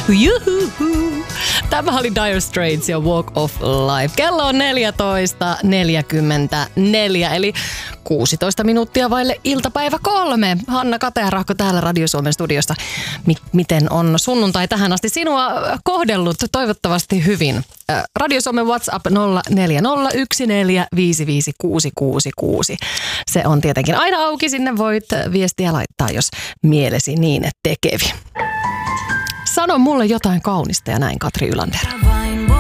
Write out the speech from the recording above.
Juhu. Tämä oli Dire Straits ja Walk of Life. Kello on 14.44, eli 16 minuuttia vaille iltapäivä 3. Hanna Katearahko täällä Radio Suomen studiosta. Miten on sunnuntai tähän asti sinua kohdellut? Toivottavasti hyvin. Radio Suomen WhatsApp 0401455666. Se on tietenkin aina auki. Sinne voit viestiä laittaa, jos mielesi niin tekevi. Sano mulle jotain kaunista ja näin, Katri Ylander.